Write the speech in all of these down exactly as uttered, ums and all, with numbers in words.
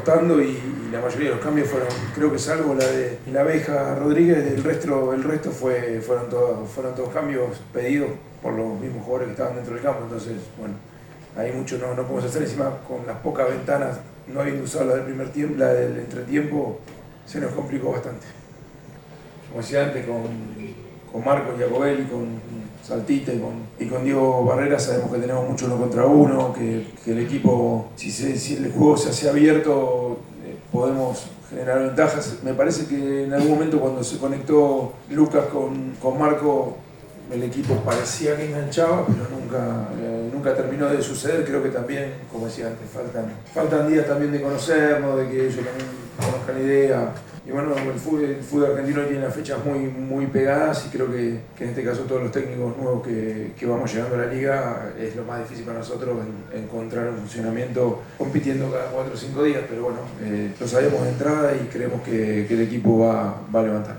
adaptando y, y la mayoría de los cambios fueron, creo que salvo la de la abeja Rodríguez, el resto, el resto fue, fueron, todos, fueron todos cambios pedidos por los mismos jugadores que estaban dentro del campo. Entonces, bueno, ahí mucho no, no podemos hacer. Encima, con las pocas ventanas, no habiendo usado la del primer tiempo, la del entretiempo, se nos complicó bastante. Como decía antes, con, con Marcos Jacobelli, con Saltita y con, y con Diego Barrera sabemos que tenemos mucho uno contra uno, que, que el equipo, si, se, si el juego se hace abierto, eh, podemos generar ventajas. Me parece que en algún momento cuando se conectó Lucas con, con Marco, el equipo parecía que enganchaba, pero nunca, eh, nunca terminó de suceder. Creo que también, como decía antes, faltan, faltan días también de conocernos, de que ellos también conozcan idea. Y bueno, el fútbol, el fútbol argentino tiene las fechas muy, muy pegadas y creo que, que en este caso todos los técnicos nuevos que, que vamos llegando a la liga es lo más difícil para nosotros en, encontrar un funcionamiento compitiendo cada cuatro o cinco días, pero bueno, eh, lo sabemos de entrada y creemos que, que el equipo va, va a levantar.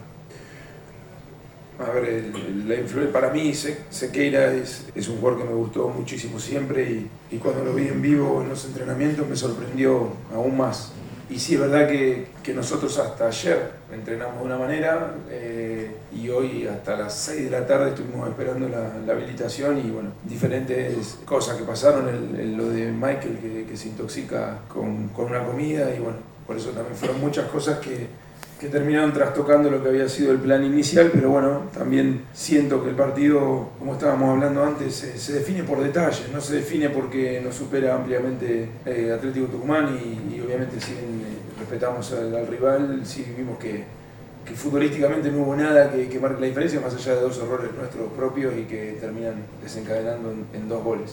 A ver, el, el, la influencia para mí, Se, Sequeira es, es un jugador que me gustó muchísimo siempre y, y cuando lo vi en vivo en los entrenamientos me sorprendió aún más. Y sí, es verdad que, que nosotros hasta ayer entrenamos de una manera eh, y hoy hasta las seis de la tarde estuvimos esperando la, la habilitación y bueno, diferentes cosas que pasaron, el, el, lo de Michael que, que se intoxica con, con una comida y bueno, por eso también fueron muchas cosas que, que terminaron trastocando lo que había sido el plan inicial, pero bueno, también siento que el partido, como estábamos hablando antes, se, se define por detalles, no se define porque nos supera ampliamente eh, Atlético Tucumán y, y obviamente si bien, eh, respetamos al, al rival, sí vimos que, que futbolísticamente no hubo nada que, que marque la diferencia, más allá de dos errores nuestros propios y que terminan desencadenando en, en dos goles.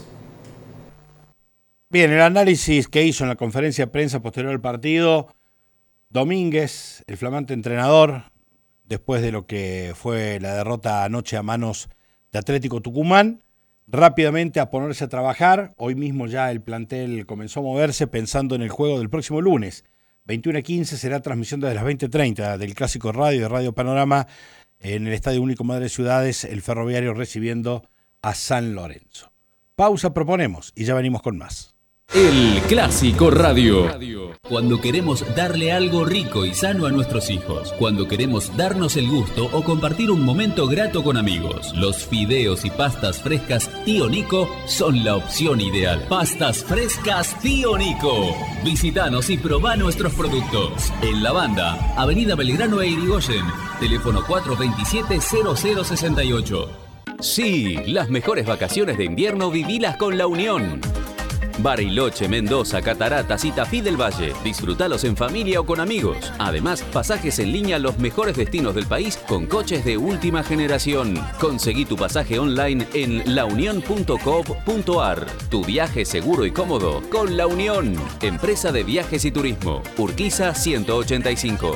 Bien, el análisis que hizo en la conferencia de prensa posterior al partido Domínguez, el flamante entrenador, después de lo que fue la derrota anoche a manos de Atlético Tucumán, rápidamente a ponerse a trabajar. Hoy mismo ya el plantel comenzó a moverse pensando en el juego del próximo lunes. veintiuno a quince será transmisión desde las veinte treinta del Clásico Radio de Radio Panorama en el Estadio Único Madre Ciudades, el Ferroviario recibiendo a San Lorenzo. Pausa proponemos y ya venimos con más. El Clásico Radio. Cuando queremos darle algo rico y sano a nuestros hijos. Cuando queremos darnos el gusto o compartir un momento grato con amigos. Los fideos y pastas frescas Tío Nico son la opción ideal. Pastas frescas Tío Nico. Visítanos y probá nuestros productos. En La Banda, Avenida Belgrano e Irigoyen. Teléfono cuatro dos siete cero cero seis ocho. Sí, las mejores vacaciones de invierno vivilas con La Unión. Bariloche, Mendoza, Cataratas y Tafí del Valle. Disfrutalos en familia o con amigos. Además, pasajes en línea a los mejores destinos del país con coches de última generación. Conseguí tu pasaje online en la unión punto coop punto ar. Tu viaje seguro y cómodo con La Unión. Empresa de Viajes y Turismo. Urquiza ciento ochenta y cinco.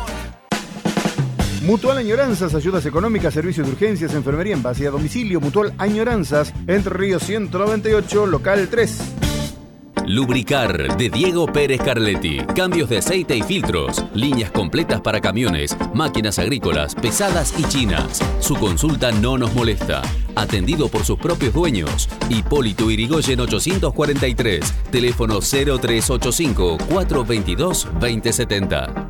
Mutual Añoranzas, ayudas económicas, servicios de urgencias, enfermería en base a domicilio. Mutual Añoranzas, Entre Ríos ciento noventa y ocho, local tres. Lubricar de Diego Pérez Carletti. Cambios de aceite y filtros. Líneas completas para camiones, máquinas agrícolas, pesadas y chinas. Su consulta no nos molesta. Atendido por sus propios dueños. Hipólito Yrigoyen ochocientos cuarenta y tres. Teléfono cero tres ocho cinco, cuatro dos dos, dos cero siete cero.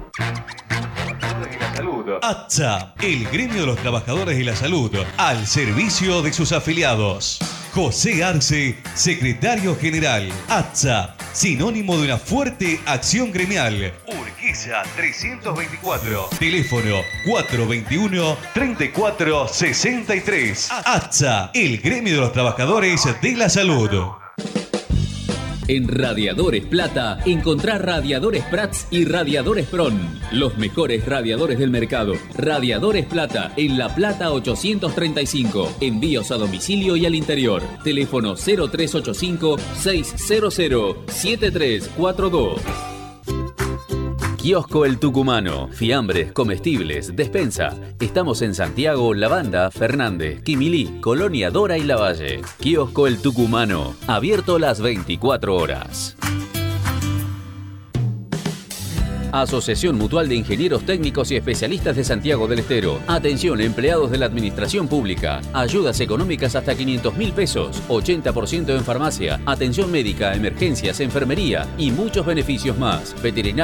ATSA, el gremio de los trabajadores de la salud, al servicio de sus afiliados. José Arce, secretario general. ATSA, sinónimo de una fuerte acción gremial. Urquiza trescientos veinticuatro. Teléfono cuatro dos uno, tres cuatro seis tres. ATSA, el gremio de los trabajadores de la salud. En Radiadores Plata, encontrá radiadores Prats y radiadores Pron. Los mejores radiadores del mercado. Radiadores Plata, en La Plata ochocientos treinta y cinco. Envíos a domicilio y al interior. Teléfono cero tres ocho cinco, seis cero cero, siete tres cuatro dos. Kiosco El Tucumano. Fiambres, comestibles, despensa. Estamos en Santiago, La Banda, Fernández, Quimilí, Colonia Dora y Lavalle. Kiosco El Tucumano. Abierto las veinticuatro horas. Asociación Mutual de Ingenieros Técnicos y Especialistas de Santiago del Estero. Atención, empleados de la Administración Pública. Ayudas económicas hasta quinientos mil pesos. ochenta por ciento en farmacia. Atención médica, emergencias, enfermería y muchos beneficios más. Veterinaria.